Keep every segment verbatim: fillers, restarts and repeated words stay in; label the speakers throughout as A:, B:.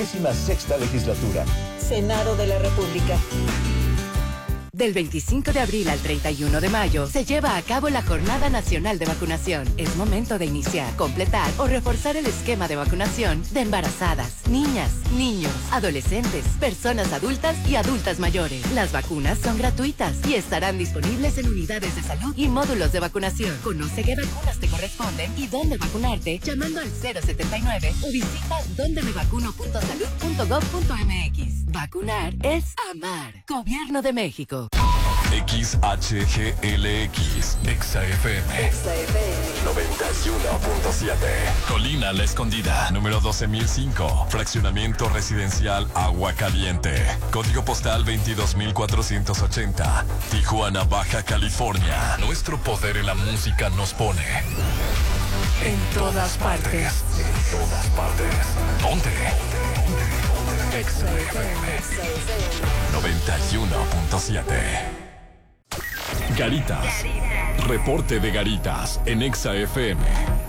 A: vigésima sexta legislatura.
B: Senado de la República.
C: Del veinticinco de abril al treinta y uno de mayo se lleva a cabo la Jornada Nacional de Vacunación. Es momento de iniciar, completar o reforzar el esquema de vacunación de embarazadas, niñas, niños, adolescentes, personas adultas y adultas mayores. Las vacunas son gratuitas y estarán disponibles en unidades de salud y módulos de vacunación. Conoce qué vacunas te corresponden y dónde vacunarte llamando al cero setenta y nueve o visita donde me vacuno punto salud punto gov punto mx. Vacunar es amar. Gobierno de México.
D: X H G L X, Exa F M,
B: Exa F M
D: noventa y uno punto siete. Colina La Escondida, número doce mil cinco. Fraccionamiento residencial Agua Caliente. Código postal veintidós mil cuatrocientos ochenta. Tijuana, Baja California. Nuestro poder en la música nos pone en todas partes. En todas partes. ¿Dónde? Exa F M noventa y uno punto siete. Garitas. Reporte de Garitas en Exa F M.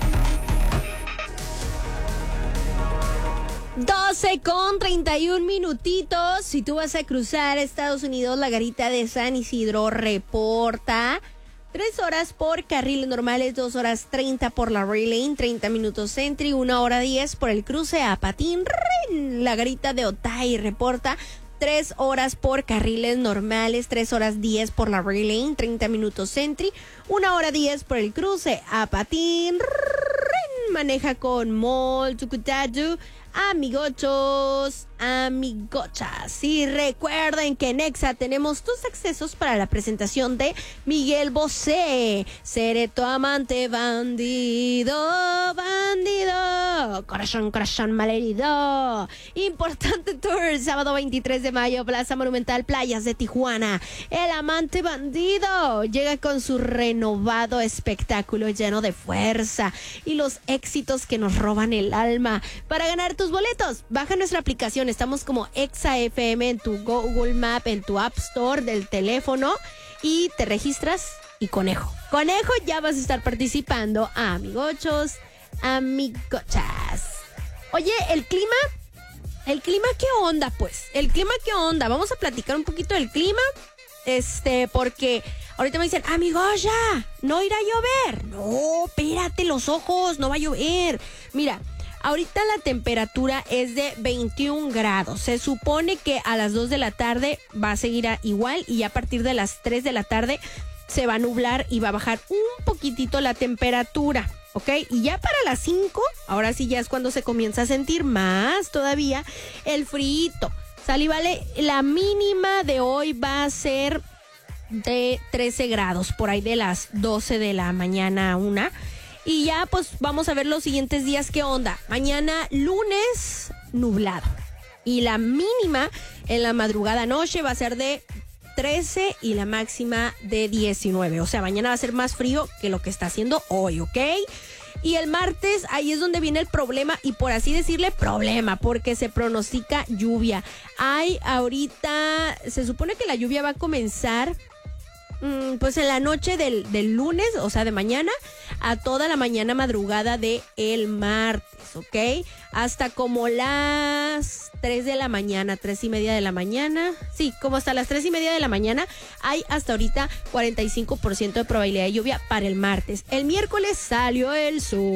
E: doce con treinta y un minutitos. Si tú vas a cruzar Estados Unidos, la garita de San Isidro reporta tres horas por carriles normales, dos horas treinta por la Rail Lane, treinta minutos Entry, una hora diez por el cruce a Patín. La garita de Otay reporta tres horas por carriles normales, tres horas diez por la Rail Lane, treinta minutos Entry, una hora diez por el cruce a Patín. Maneja con Mall, Tucutatu, amigochos, amigochas. Y recuerden que en Exa tenemos tus accesos para la presentación de Miguel Bosé. Seré tu amante bandido, bandido, corazón, corazón malherido. Importante tour, sábado veintitrés de mayo, Plaza Monumental, Playas de Tijuana. El amante bandido llega con su renovado espectáculo lleno de fuerza y los éxitos que nos roban el alma. Para ganar tus boletos, baja nuestra aplicación. Estamos como Exa F M en tu Google Map, en tu App Store del teléfono, y te registras y conejo. Conejo, ya vas a estar participando. Amigochos, amigochas. Oye, el clima, el clima, ¿qué onda, pues? El clima, ¿qué onda? Vamos a platicar un poquito del clima, este, porque ahorita me dicen, amigocha, no irá a llover. No, espérate los ojos, no va a llover. Mira, ahorita la temperatura es de veintiún grados. Se supone que a las dos de la tarde va a seguir a igual, y a partir de las tres de la tarde se va a nublar y va a bajar un poquitito la temperatura, ¿ok? Y ya para las cinco, ahora sí ya es cuando se comienza a sentir más todavía el frío. Sale y vale, la mínima de hoy va a ser de trece grados, por ahí de las doce de la mañana a una. Y ya pues vamos a ver los siguientes días qué onda. Mañana lunes nublado, y la mínima en la madrugada noche va a ser de trece y la máxima de diecinueve. O sea, mañana va a ser más frío que lo que está haciendo hoy, ¿ok? Y el martes, ahí es donde viene el problema, y por así decirle problema, porque se pronostica lluvia. Hay ahorita, se supone que la lluvia va a comenzar pues en la noche del, del lunes, o sea de mañana, a toda la mañana madrugada de el martes, ¿ok? Hasta como las tres de la mañana, tres y media de la mañana. Sí, como hasta las tres y media de la mañana hay hasta ahorita cuarenta y cinco por ciento de probabilidad de lluvia para el martes. El miércoles salió el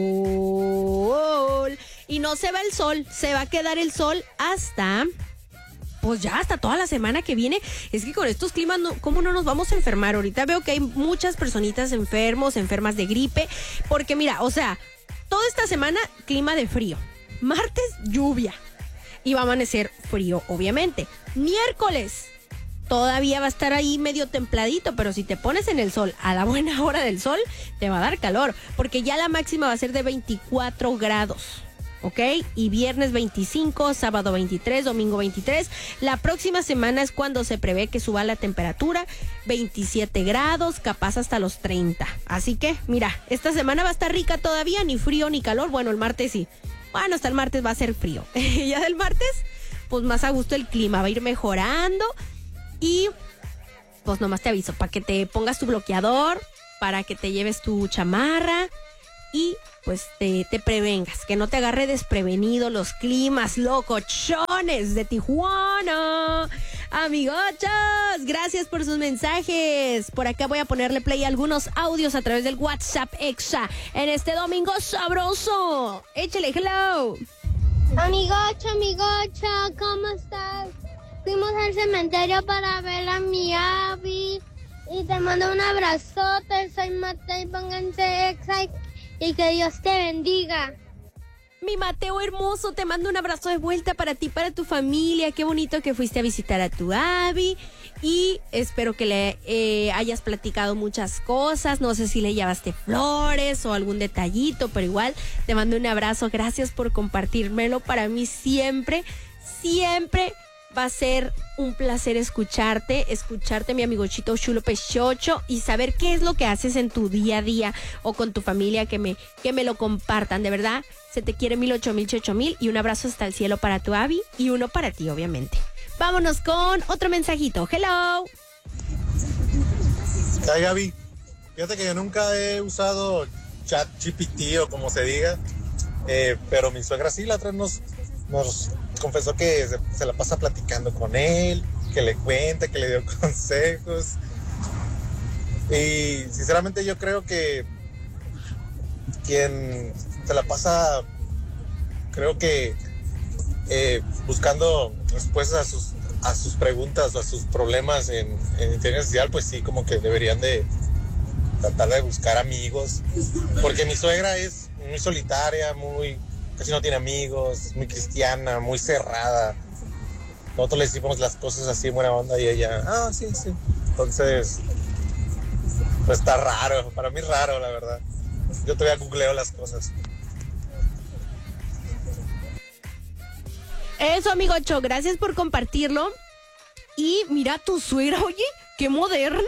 E: sol, y no se va el sol, se va a quedar el sol hasta... pues ya hasta toda la semana que viene. Es que con estos climas, no, ¿cómo no nos vamos a enfermar? Ahorita veo que hay muchas personitas enfermos, enfermas de gripe, porque mira, o sea, toda esta semana clima de frío, martes lluvia, y va a amanecer frío, obviamente. Miércoles todavía va a estar ahí medio templadito, pero si te pones en el sol a la buena hora del sol, te va a dar calor, porque ya la máxima va a ser de veinticuatro grados. ¿Ok? Y viernes veinticinco, sábado veintitrés, domingo veintitrés. La próxima semana es cuando se prevé que suba la temperatura, veintisiete grados, capaz hasta los treinta. Así que, mira, esta semana va a estar rica todavía, ni frío ni calor. Bueno, el martes sí. Bueno, hasta el martes va a ser frío. Ya del martes, pues más a gusto el clima, va a ir mejorando. Y, pues nomás te aviso, para que te pongas tu bloqueador, para que te lleves tu chamarra. y pues te, te prevengas, que no te agarre desprevenido los climas locochones de Tijuana. Amigochos, gracias por sus mensajes. Por acá voy a ponerle play a algunos audios a través del WhatsApp Exa en este domingo sabroso. Échale, hello.
F: Amigocho, amigocho, ¿cómo estás? Fuimos al cementerio para ver a mi Abby y te mando un abrazote. Soy Mateo, pónganse Exa y que Dios te bendiga.
E: Mi Mateo hermoso, te mando un abrazo de vuelta para ti, para tu familia. Qué bonito que fuiste a visitar a tu Abby y espero que le eh, hayas platicado muchas cosas. No sé si le llevaste flores o algún detallito, pero igual te mando un abrazo. Gracias por compartírmelo. Para mí siempre, siempre va a ser un placer escucharte, escucharte, mi amigo Chito Chulo Pechocho, y saber qué es lo que haces en tu día a día o con tu familia, que me, que me lo compartan, de verdad. Se te quiere mil, ocho mil, ocho mil, y un abrazo hasta el cielo para tu Abby y uno para ti, obviamente. Vámonos con otro mensajito. Hello.
G: Hey, Gaby. Fíjate que yo nunca he usado ChatGPT o como se diga, eh, pero mi suegra sí, la otra vez nos, nos confesó que se, se la pasa platicando con él, que le cuenta, que le dio consejos. Y sinceramente yo creo que quien se la pasa, creo que eh, buscando respuestas a sus, a sus preguntas o a sus problemas en, en inteligencia artificial, pues sí, como que deberían de tratar de buscar amigos, porque mi suegra es muy solitaria, muy casi no tiene amigos, muy cristiana, muy cerrada. Nosotros le decimos las cosas así en buena onda y ella, ah, sí, sí. Entonces, pues está raro, para mí es raro, la verdad. Yo todavía googleo las cosas.
E: Eso, amigocho, gracias por compartirlo. Y mira tu suegra, oye, qué moderna.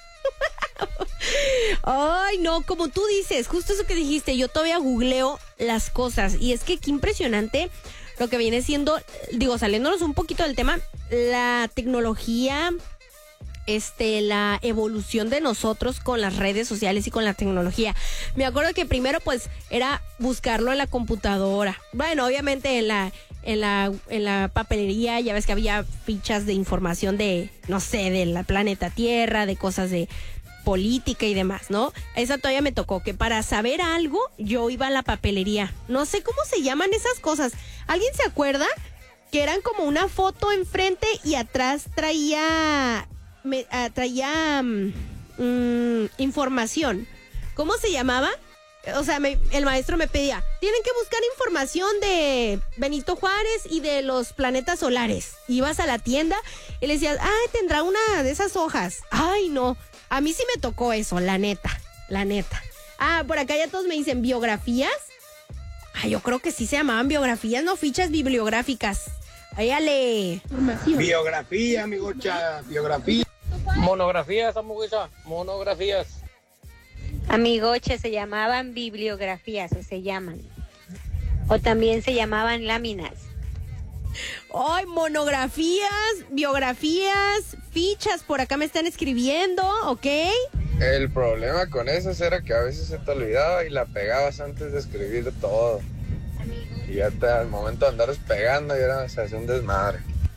E: Ay, no, como tú dices, justo eso que dijiste, yo todavía googleo las cosas. Y es que qué impresionante lo que viene siendo, digo, saliéndonos un poquito del tema, la tecnología, este, la evolución de nosotros con las redes sociales y con la tecnología. Me acuerdo que primero pues era buscarlo en la computadora. Bueno, obviamente en la, en la, en la papelería, ya ves que había fichas de información de, no sé, de la planeta Tierra, de cosas de política y demás, ¿no? Esa todavía me tocó, que para saber algo yo iba a la papelería. No sé cómo se llaman esas cosas. ¿Alguien se acuerda? Que eran como una foto enfrente y atrás traía me, uh, traía um, información. ¿Cómo se llamaba? O sea, me, el maestro me pedía, tienen que buscar información de Benito Juárez y de los planetas solares. Ibas a la tienda y le decías, ay, tendrá una de esas hojas. Ay, no. A mí sí me tocó eso, la neta, la neta. Ah, por acá ya todos me dicen, ¿biografías? Ah, yo creo que sí se llamaban biografías, no fichas bibliográficas. Ayale.
H: Biografía, amigocha, biografía.
I: Monografías, amigocha, monografías.
J: Amigoche, se llamaban bibliografías, o se llaman. O también se llamaban láminas.
E: Ay, monografías, biografías, fichas, por acá me están escribiendo, ¿ok?
K: El problema con esas era que a veces se te olvidaba y la pegabas antes de escribir todo. Y ya te, al momento de andar despegando, ya era, se hacía un desmadre.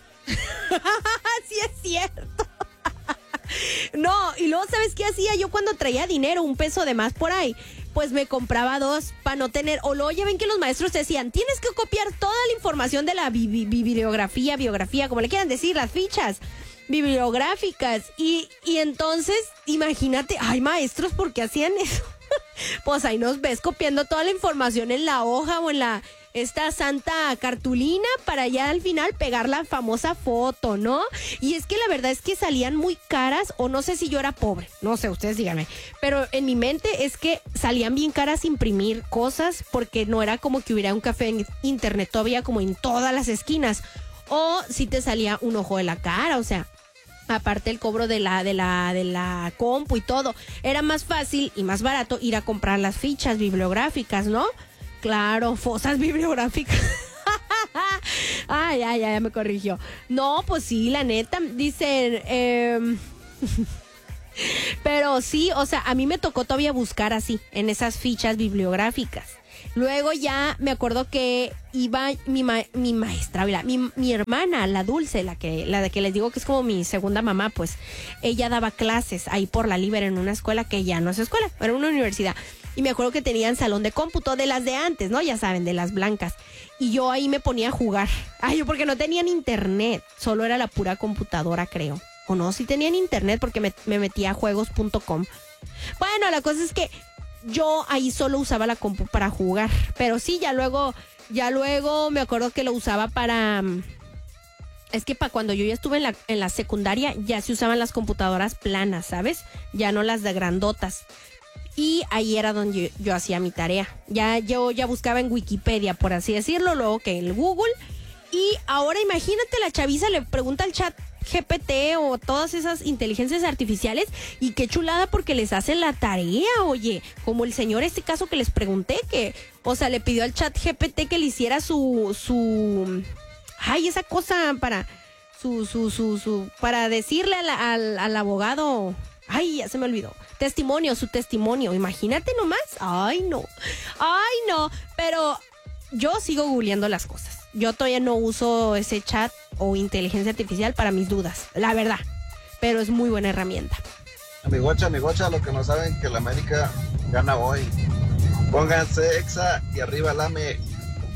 E: Sí es cierto. No, y luego, ¿sabes qué hacía? Yo cuando traía dinero, un peso de más por ahí, pues me compraba dos para no tener, o luego ya ven que los maestros te decían, tienes que copiar toda la información de la bi- bi- bibliografía, biografía, como le quieran decir, las fichas bibliográficas, y, y entonces, imagínate, ay, maestros, ¿por qué hacían eso? Pues ahí nos ves copiando toda la información en la hoja o en la, esta santa cartulina para ya al final pegar la famosa foto, ¿no? Y es que la verdad es que salían muy caras, o no sé si yo era pobre, no sé, ustedes díganme, pero en mi mente es que salían bien caras imprimir cosas, porque no era como que hubiera un café en internet todavía como en todas las esquinas, o si te salía un ojo de la cara, o sea, aparte el cobro de la, de la, de la compu y todo, era más fácil y más barato ir a comprar las fichas bibliográficas, ¿no? Claro, fosas bibliográficas. Ay, ay, ya, ya me corrigió. No, pues sí, la neta, dicen, eh, Pero sí, o sea, a mí me tocó todavía buscar así, en esas fichas bibliográficas. Luego ya me acuerdo que iba mi, ma- mi maestra, mi, mi hermana, la Dulce, la que la de que les digo que es como mi segunda mamá, pues ella daba clases ahí por la Libre en una escuela que ya no es escuela, era una universidad. Y me acuerdo que tenían salón de cómputo de las de antes, ¿no? Ya saben, de las blancas. Y yo ahí me ponía a jugar. Ay, porque no tenían internet, solo era la pura computadora, creo. O no, sí tenían internet porque me, me metía a juegos punto com. Bueno, la cosa es que yo ahí solo usaba la compu para jugar, pero sí, ya luego, ya luego me acuerdo que lo usaba para... Es que para cuando yo ya estuve en la, en la secundaria, ya se usaban las computadoras planas, ¿sabes? Ya no las de grandotas. Y ahí era donde yo, yo hacía mi tarea. Ya yo ya buscaba en Wikipedia, por así decirlo, luego que en Google. Y ahora imagínate, la chaviza le pregunta al chat G P T o todas esas inteligencias artificiales y qué chulada porque les hacen la tarea, oye, como el señor este caso que les pregunté que, o sea, le pidió al chat G P T que le hiciera su, su, ay, esa cosa para, su, su, su, su, para decirle al, al, al abogado, ay, ya se me olvidó, testimonio, su testimonio, imagínate nomás, ay no, ay no, pero yo sigo googleando las cosas. Yo todavía no uso ese chat o inteligencia artificial para mis dudas, la verdad. Pero es muy buena herramienta.
L: Amigocha, amigocha, lo que no saben que la América gana hoy. Pónganse exa y arriba el A M E.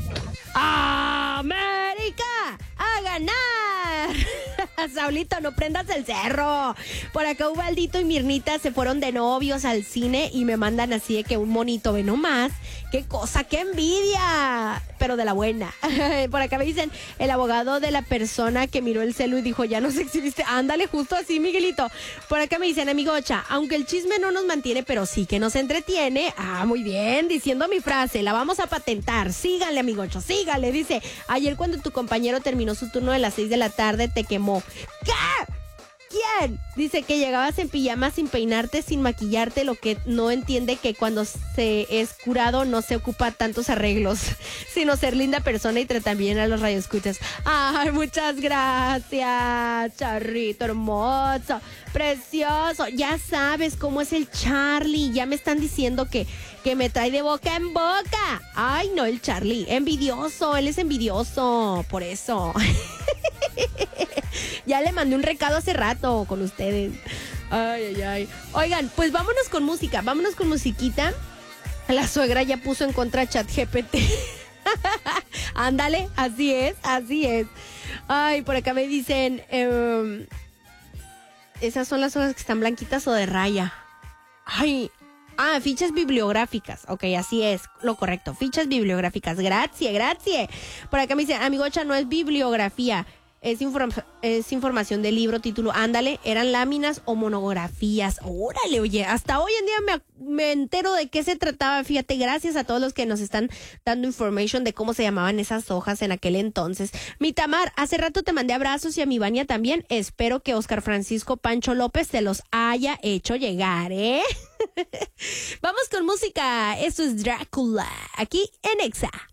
E: ¡América! ¡A ganar! Saulito, no prendas el cerro. Por acá Ubaldito y Mirnita se fueron de novios al cine y me mandan así de que un monito, ve nomás. ¡Qué cosa, qué envidia! Pero de la buena. Por acá me dicen, el abogado de la persona que miró el celu y dijo, ya nos exhibiste. Ándale, justo así, Miguelito. Por acá me dicen, amigocha, aunque el chisme no nos mantiene, pero sí que nos entretiene. Ah, muy bien, diciendo mi frase, la vamos a patentar. Síganle, amigocho, síganle. Dice, ayer cuando tu compañero terminó su turno de las seis de la tarde, te quemó. ¿Qué? ¿Quién? Dice que llegabas en pijama sin peinarte, sin maquillarte, lo que no entiende que cuando se es curado no se ocupa tantos arreglos, sino ser linda persona y tratar bien a los radioescuchas. Ay, muchas gracias, Charrito hermoso, precioso. Ya sabes cómo es el Charlie, ya me están diciendo que, que me trae de boca en boca. Ay, no, el Charlie, envidioso, él es envidioso, por eso. Ya le mandé un recado hace rato con ustedes. Ay, ay, ay. Oigan, pues vámonos con música, vámonos con musiquita. La suegra ya puso en contra Chat G P T. Ándale, así es, así es. Ay, por acá me dicen, eh, esas son las hojas que están blanquitas o de raya. Ay, ah, fichas bibliográficas. Ok, así es, lo correcto. Fichas bibliográficas. Gracias, gracias. Por acá me dicen, amigocha, no es bibliografía. Es, inform- es información del libro, título, ándale, eran láminas o monografías. Órale, oye, hasta hoy en día me, me entero de qué se trataba. Fíjate, gracias a todos los que nos están dando information de cómo se llamaban esas hojas en aquel entonces. Mi Tamar, hace rato te mandé abrazos y a mi Vania también. Espero que Oscar Francisco Pancho López te los haya hecho llegar, ¿eh? Vamos con música. Esto es Drácula, aquí en Exa.